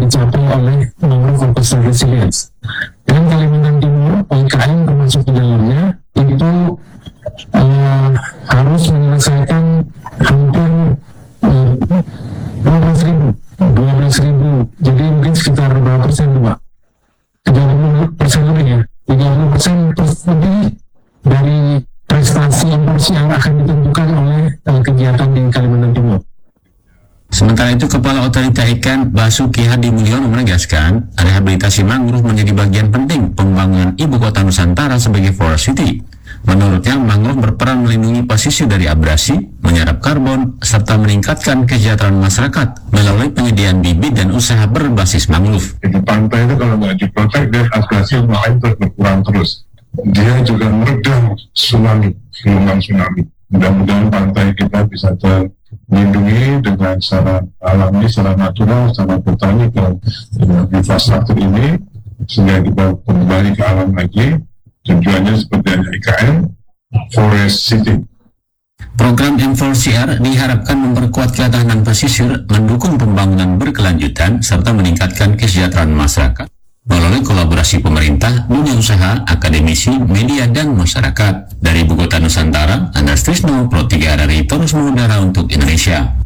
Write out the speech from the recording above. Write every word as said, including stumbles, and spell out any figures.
dicapai oleh Mangrove Coastal Resilience. Dan Kalimantan Timur, P K M termasuk di dalamnya, itu uh, harus menyelesaikan hampir uh, dua belas ribu, dua belas ribu, jadi mungkin sekitar berapa persen tuh Pak? tiga puluh persen lebih ya, tiga puluh persen lebih dari prestasi imporsi yang akan ditentukan oleh uh, kegiatan di Kalimantan Timur. Sementara itu, Kepala Otorita Ikan Basuki Hadi Mulyono menegaskan, rehabilitasi mangrove menjadi bagian penting pembangunan ibu kota Nusantara sebagai forest city. Menurutnya, mangrove berperan melindungi pesisir dari abrasi, menyerap karbon, serta meningkatkan kesejahteraan masyarakat melalui penyediaan bibit dan usaha berbasis mangrove. Di pantai itu kalau nggak diprotek, dia abrasi lain terus berkurang terus. Dia juga meredam tsunami, gelombang tsunami. Mudah-mudahan pantai kita bisa terlindungi dengan secara alami, secara natural, secara botanikal dengan infrastruktur ini, sehingga kita kembali ke alam lagi. Tujuannya seperti yang I K M, Forest City. Program M empat C R diharapkan memperkuat ketahanan pesisir, mendukung pembangunan berkelanjutan, serta meningkatkan kesejahteraan masyarakat melalui kolaborasi pemerintah, dunia usaha, akademisi, media, dan masyarakat. Dari Ibu Kota Nusantara, Andreas Trisno, Pro tiga R R I, terus mengudara untuk Indonesia.